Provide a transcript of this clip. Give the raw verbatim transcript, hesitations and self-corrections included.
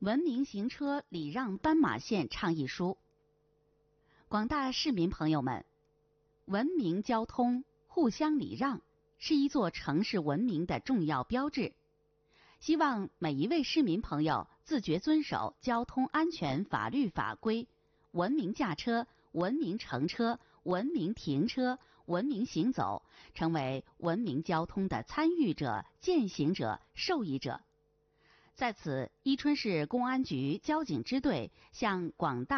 文明行车礼让斑马线倡议书。广大市民朋友们，文明交通、互相礼让是一座城市文明的重要标志。希望每一位市民朋友自觉遵守交通安全法律法规，文明驾车、文明乘车、文明停车、文明行走，成为文明交通的参与者、践行者、受益者。在此，伊春市公安局交警支队向广大